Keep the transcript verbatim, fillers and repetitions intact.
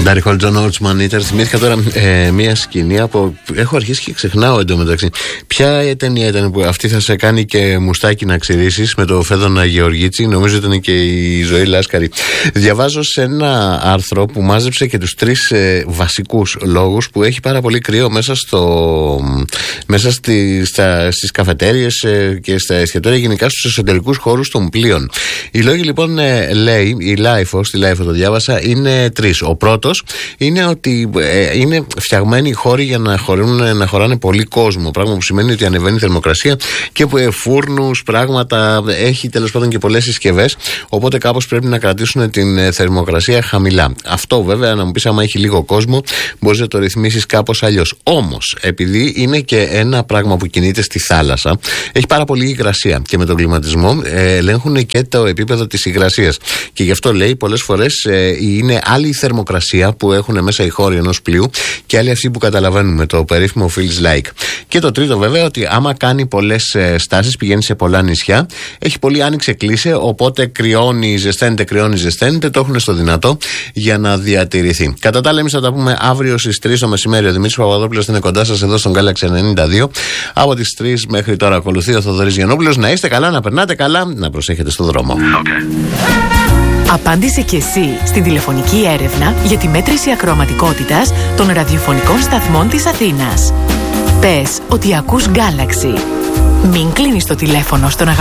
Ντάρι Χολτζόν Όρτσμαν ήταν. Θυμήθηκα τώρα ε, μια σκηνή από. Έχω αρχίσει και ξεχνάω εντωμεταξύ. Ποια ταινία ήταν που αυτή θα σε κάνει και μουστάκι να ξυρίσεις, με το Φέδωνα Γεωργίτσι? Νομίζω ήταν και η Ζωή Λάσκαρη. Διαβάζω σε ένα άρθρο που μάζεψε και τους τρεις ε, βασικούς λόγους που έχει πάρα πολύ κρύο μέσα, στο, μέσα στη, στα, στις καφετέριες ε, και στα εστιατόρια, γενικά στους εσωτερικούς χώρους των πλοίων. Οι λόγοι λοιπόν ε, λέει, η Λάιφο, στη Λάιφο το διάβασα, είναι τρεις. Ο πρώτος είναι ότι ε, είναι φτιαγμένοι οι χώροι για να, χωρούν, να χωράνε πολύ κόσμο. Πράγμα που σημαίνει ότι ανεβαίνει η θερμοκρασία και που ε, φούρνους, πράγματα, έχει τέλος πάντων και πολλές συσκευές. Οπότε κάπως πρέπει να κρατήσουν την ε, θερμοκρασία χαμηλά. Αυτό βέβαια, να μου πεις, άμα έχει λίγο κόσμο, μπορείς να το ρυθμίσεις κάπως αλλιώς. Όμως, επειδή είναι και ένα πράγμα που κινείται στη θάλασσα, έχει πάρα πολύ υγρασία και με τον κλιματισμό ε, ελέγχουν και το επίπεδο της υγρασίας. Και γι' αυτό λέει πολλές φορές ε, είναι άλλη η θερμοκρασία που έχουν μέσα οι χώροι ενός πλοίου και άλλη αυτή που καταλαβαίνουμε, το περίφημο feels like. Και το τρίτο βέβαια, ότι άμα κάνει πολλές ε, στάσεις, πηγαίνει σε πολλά νησιά, έχει πολύ άνοιξε κλείσε, οπότε κρυώνει, ζεσταίνεται, κρυώνει, ζεσταίνεται, το έχουν στο δυνατό για να διατηρηθεί. Κατά τα άλλα, εμείς θα τα πούμε αύριο στις τρεις το μεσημέρι. Ο Δημήτρης Παπαδόπουλος είναι κοντά σας εδώ στον Galaxy ενενήντα δύο. Από τις τρεις μέχρι τώρα ακολουθεί ο Θοδωρής Γιαννόπουλος. Να είστε καλά, να περνάτε καλά, να προσέχετε στο δρόμο. Okay. Απάντησε και εσύ στην τηλεφωνική έρευνα για τη μέτρηση ακροαματικότητας των ραδιοφωνικών σταθμών της Αθήνας. Πες ότι ακούς Galaxy. Μην κλείνεις το τηλέφωνο στον